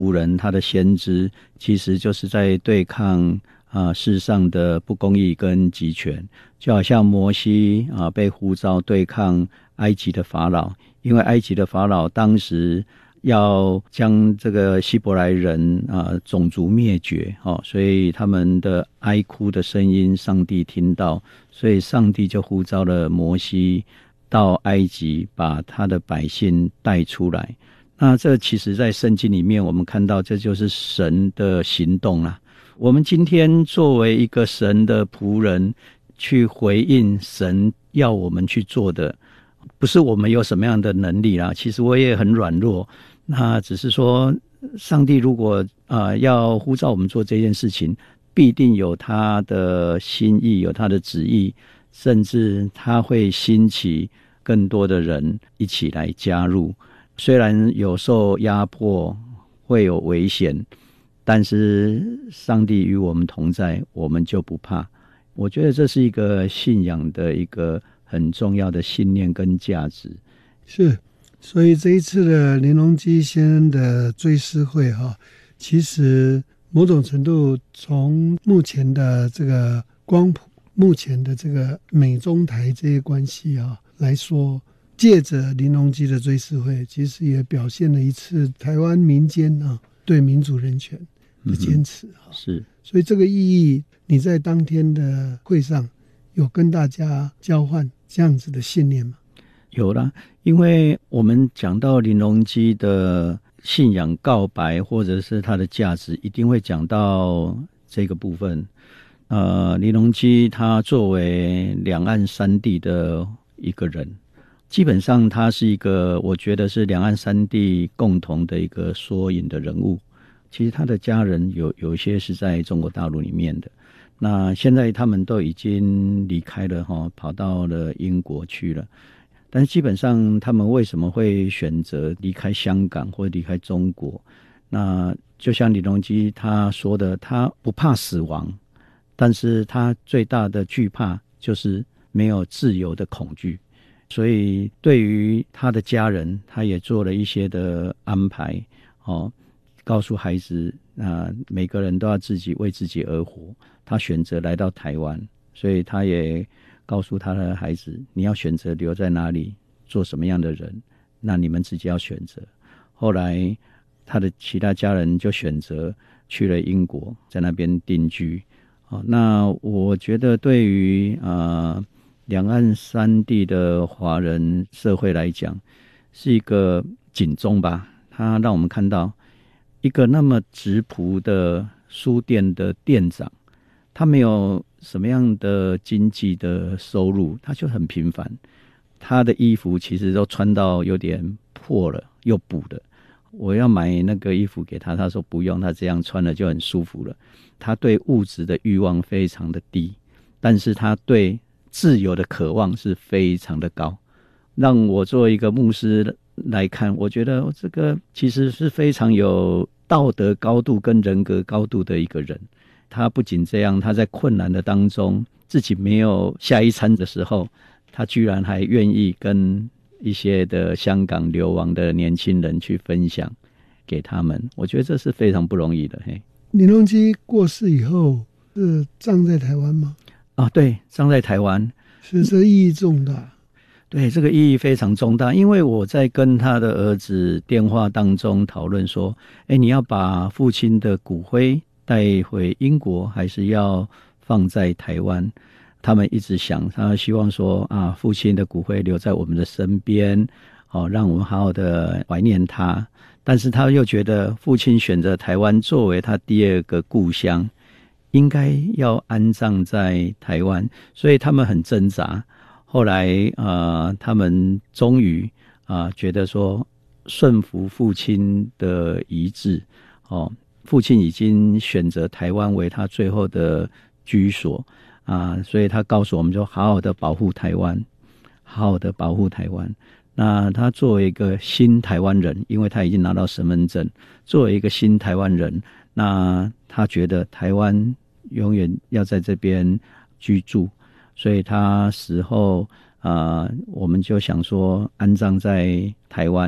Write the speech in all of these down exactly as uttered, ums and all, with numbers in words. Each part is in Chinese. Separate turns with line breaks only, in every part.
古人他的先知其实就是在对抗啊世上的不公义跟极权，就好像摩西啊被呼召对抗埃及的法老，因为埃及的法老当时要将这个希伯来人啊种族灭绝，哦，所以他们的哀哭的声音上帝听到，所以上帝就呼召了摩西到埃及把他的百姓带出来。那这其实在圣经里面我们看到这就是神的行动啦。我们今天作为一个神的仆人去回应神要我们去做的，不是我们有什么样的能力啦，其实我也很软弱，那只是说上帝如果、呃、要呼召我们做这件事情，必定有他的心意，有他的旨意，甚至他会兴起更多的人一起来加入。虽然有受压迫，会有危险，但是上帝与我们同在，我们就不怕。我觉得这是一个信仰的一个很重要的信念跟价值。
是，所以这一次的林隆基先生的追思会哈、啊，其实某种程度从目前的这个光谱、目前的这个美中台这些关系啊来说，借着林隆基的追思会，其实也表现了一次台湾民间啊对民主人权的坚持、啊
嗯、是，
所以这个意义，你在当天的会上有跟大家交换这样子的信念吗？
有啦，因为我们讲到林隆基的信仰告白或者是他的价值，一定会讲到这个部分。呃，林隆基他作为两岸三地的一个人，基本上他是一个我觉得是两岸三地共同的一个缩影的人物。其实他的家人有有一些是在中国大陆里面的，那现在他们都已经离开了，跑到了英国去了。但是基本上他们为什么会选择离开香港或离开中国，那就像林隆基他说的，他不怕死亡，但是他最大的惧怕就是没有自由的恐惧。所以对于他的家人，他也做了一些的安排，哦，告诉孩子、呃、每个人都要自己为自己而活。他选择来到台湾，所以他也告诉他的孩子，你要选择留在哪里，做什么样的人，那你们自己要选择。后来他的其他家人就选择去了英国，在那边定居。哦、那我觉得对于呃两岸三地的华人社会来讲，是一个警钟吧。它让我们看到一个那么质朴的书店的店长，他没有什么样的经济的收入，他就很平凡。他的衣服其实都穿到有点破了又补的，我要买那个衣服给他，他说不用，他这样穿了就很舒服了。他对物质的欲望非常的低，但是他对自由的渴望是非常的高。让我作为一个牧师来看，我觉得这个其实是非常有道德高度跟人格高度的一个人。他不仅这样，他在困难的当中，自己没有下一餐的时候，他居然还愿意跟一些的香港流亡的年轻人去分享给他们。我觉得这是非常不容易的。嘿，
林隆基过世以后是葬在台湾吗？
啊，对，葬在台湾，
是这意义重大。
对，这个意义非常重大。因为我在跟他的儿子电话当中讨论说，诶，你要把父亲的骨灰带回英国，还是要放在台湾？他们一直想，他希望说啊，父亲的骨灰留在我们的身边，哦，让我们好好的怀念他。但是他又觉得父亲选择台湾作为他第二个故乡，应该要安葬在台湾，所以他们很挣扎。后来呃，他们终于啊、呃、觉得说顺服父亲的遗志，哦，父亲已经选择台湾为他最后的居所啊、呃，所以他告诉我们说，好好的保护台湾，好好的保护台湾。那他作为一个新台湾人，因为他已经拿到身份证，作为一个新台湾人，那他觉得台湾永远要在这边居住。所以他死后啊、呃，我们就想说安葬在台湾。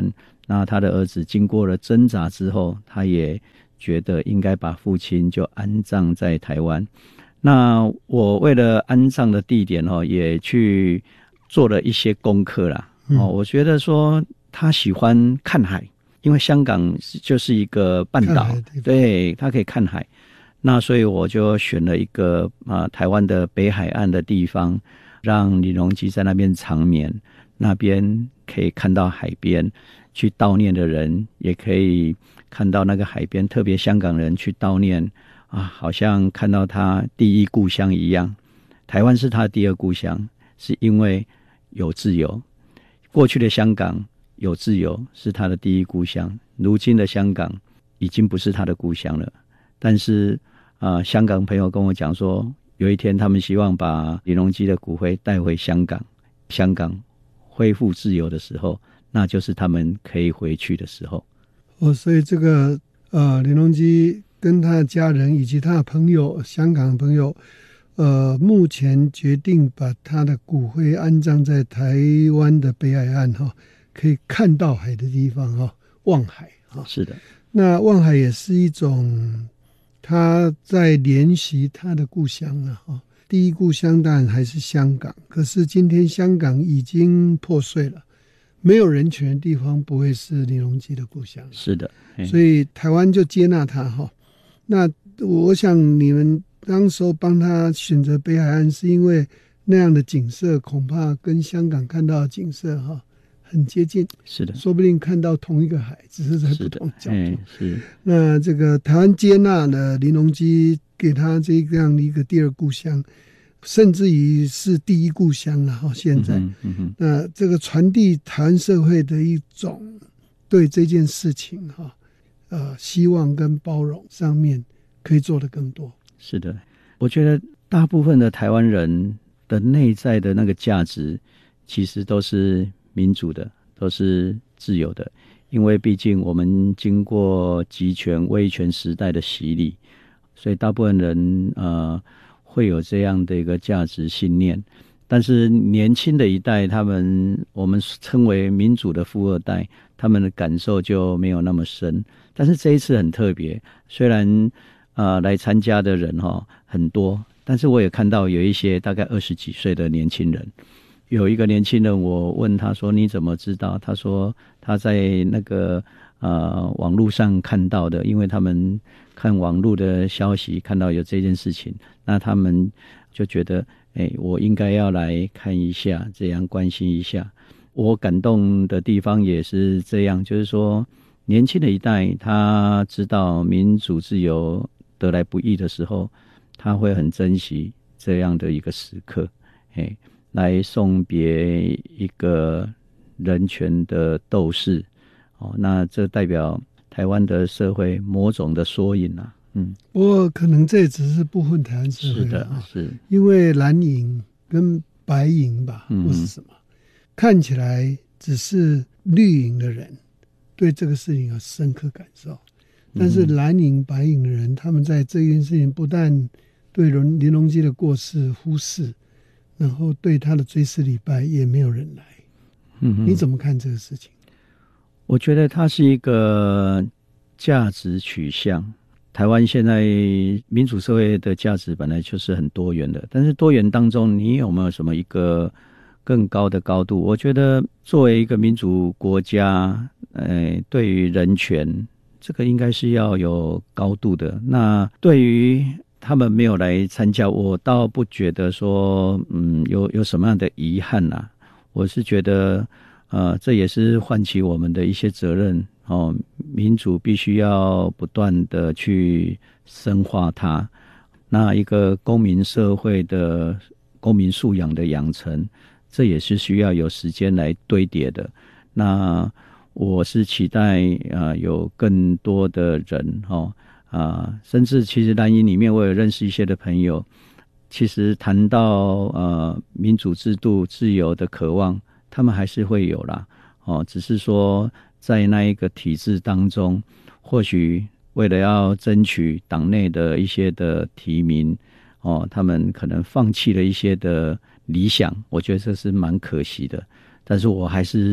那他的儿子经过了挣扎之后，他也觉得应该把父亲就安葬在台湾。那我为了安葬的地点哦，也去做了一些功课啦。嗯、哦，我觉得说他喜欢看海，因为香港就是一个半岛，对，他可以看海。那所以我就选了一个啊、呃、台湾的北海岸的地方，让李隆基在那边长眠，那边可以看到海边，去悼念的人也可以看到那个海边，特别香港人去悼念啊，好像看到他第一故乡一样。台湾是他的第二故乡，是因为有自由。过去的香港有自由是他的第一故乡，如今的香港已经不是他的故乡了。但是啊、呃，香港朋友跟我讲说，有一天他们希望把李隆基的骨灰带回香港，香港恢复自由的时候，那就是他们可以回去的时候。
哦，所以这个呃，李隆基跟他的家人以及他的朋友，香港的朋友，呃，目前决定把他的骨灰安葬在台湾的北海岸哈、哦，可以看到海的地方哈、哦，望海哈、哦。
是的，
那望海也是一种他在怜惜他的故乡啊哈。第一故乡当然还是香港，可是今天香港已经破碎了，没有人权的地方不会是李隆基的故乡。
是的，
所以台湾就接纳他哈。那我想你们当时候帮他选择北海岸，是因为那样的景色恐怕跟香港看到的景色哈很接近。
是的，
说不定看到同一个海，只是在不同角度。
是, 是。
那这个台湾接纳了李隆基，给他这样的一个第二故乡，甚至于是第一故乡了哈。现在，嗯嗯嗯、那这个传递台湾社会的一种对这件事情哈，呃，希望跟包容上面可以做得更多。
是的，我觉得大部分的台湾人的内在的那个价值，其实都是民主的，都是自由的。因为毕竟我们经过集权威权时代的洗礼，所以大部分人呃会有这样的一个价值信念。但是年轻的一代，他们我们称为民主的富二代，他们的感受就没有那么深。但是这一次很特别，虽然呃来参加的人哈、哦、很多，但是我也看到有一些大概二十几岁的年轻人。有一个年轻人，我问他说你怎么知道？他说他在那个呃网络上看到的，因为他们看网络的消息看到有这件事情，那他们就觉得哎，我应该要来看一下，这样关心一下。我感动的地方也是这样，就是说年轻的一代他知道民主自由得来不易的时候，他会很珍惜这样的一个时刻，哎，来送别一个人权的斗士。哦，那这代表台湾的社会某种的缩影啊。嗯，
不过可能这只是部分台湾社会，
是的，是
因为蓝营跟白营吧，
嗯、
或是什么，看起来只是绿营的人对这个事情有深刻感受，但是蓝营白营的人，他们在这件事情不但对林隆基的过世忽视，然后对他的追思礼拜也没有人来。嗯，你怎么看这个事情？
我觉得它是一个价值取向。台湾现在民主社会的价值本来就是很多元的，但是多元当中你有没有什么一个更高的高度？我觉得作为一个民主国家，呃，对于人权这个应该是要有高度的。那对于他们没有来参加，我倒不觉得说嗯有有什么样的遗憾啊。我是觉得呃这也是唤起我们的一些责任。哦，民主必须要不断的去深化它。那一个公民社会的公民素养的养成，这也是需要有时间来堆叠的。那我是期待啊、呃，有更多的人哦啊、呃，甚至其实蓝营里面我有认识一些的朋友，其实谈到呃民主制度自由的渴望，他们还是会有啦。哦，只是说。在那一个体制当中，或许为了要争取党内的一些的提名，哦，他们可能放弃了一些的理想，我觉得这是蛮可惜的。但是我还是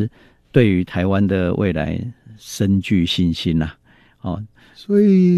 对于台湾的未来深具信心呐、啊。哦，
所以